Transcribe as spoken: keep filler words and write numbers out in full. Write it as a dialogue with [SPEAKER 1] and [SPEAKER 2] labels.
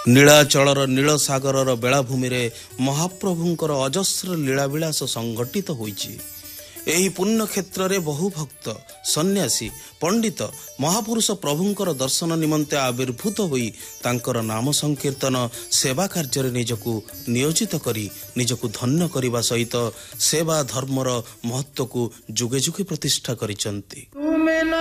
[SPEAKER 1] ନୀଳାଚଳର ନୀଳସାଗରର ବେଳାଭୂମିରେ ମହାପ୍ରଭୁଙ୍କର ଅଜସ୍ର ଲୀଳାବିଳାସ ସଂଘଟିତ ହୋଇଛି। ଏହି ପୁଣ୍ୟକ୍ଷେତ୍ରରେ ବହୁ ଭକ୍ତ, ସନ୍ନ୍ୟାସୀ, ପଣ୍ଡିତ, ମହାପୁରୁଷ ପ୍ରଭୁଙ୍କର ଦର୍ଶନ ନିମନ୍ତେ ଆବିର୍ଭୂତ ହୋଇ ତାଙ୍କର ନାମ ସଂକୀର୍ତ୍ତନ ସେବା କାର୍ଯ୍ୟରେ ନିଜକୁ ନିୟୋଜିତ କରି ନିଜକୁ ଧନ୍ୟ କରିବା ସହିତ ସେବା ଧର୍ମର ମହତ୍ତ୍ୱକୁ ଯୁଗେ ଯୁଗେ ପ୍ରତିଷ୍ଠା କରିଛନ୍ତି।